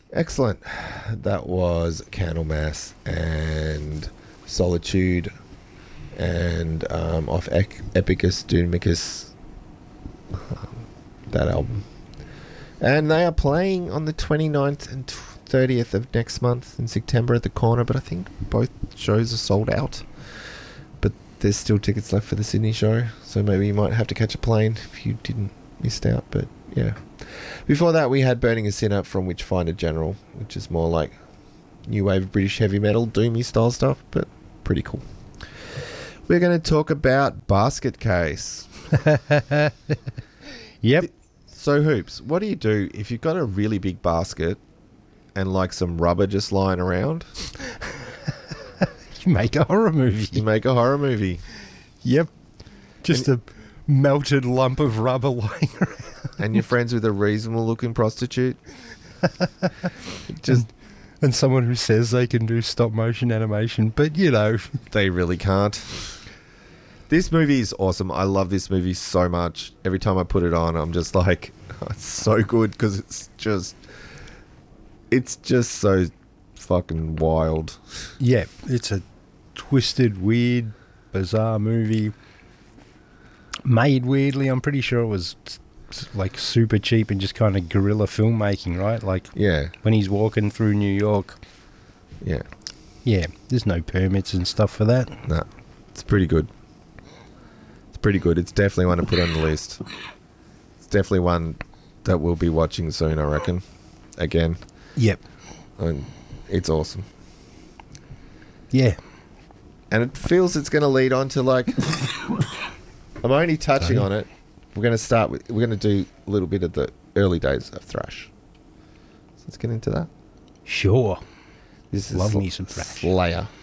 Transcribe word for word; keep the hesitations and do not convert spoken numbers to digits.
Excellent. That was Candlemass and Solitude and um, off Ec- Epicus Doomicus, that album. And they are playing on the twenty-ninth and thirtieth of next month in September at the Corner, but I think both shows are sold out. But there's still tickets left for the Sydney show, so maybe you might have to catch a plane if you didn't miss out, but yeah. Before that, we had Burning a Sinner from Witchfinder General, which is more like new wave British heavy metal, doomy style stuff, but pretty cool. We're going to talk about Basket Case. Yep. So, Hoops, what do you do if you've got a really big basket and like some rubber just lying around? You make a horror movie. You make a horror movie. Yep. Just and a melted lump of rubber lying around. And you're friends with a reasonable looking prostitute. Just and, and someone who says they can do stop motion animation, but you know, they really can't. This movie is awesome. I love this movie so much. Every time I put it on, I'm just like, oh, it's so good because it's just, it's just so fucking wild. Yeah, it's a twisted, weird, bizarre movie. Made weirdly. I'm pretty sure it was like super cheap and just kind of guerrilla filmmaking, right? Like, yeah, when he's walking through New York. Yeah. Yeah, there's no permits and stuff for that. No, it's pretty good. It's pretty good. It's definitely one to put on the list. It's definitely one that we'll be watching soon, I reckon. Again. Yep. And it's awesome. Yeah. And it feels it's going to lead on to like... I'm only touching on it. We're going to start with... We're going to do a little bit of the early days of thrash. So let's get into that. Sure. This is Love Sl- me some thrash. Slayer.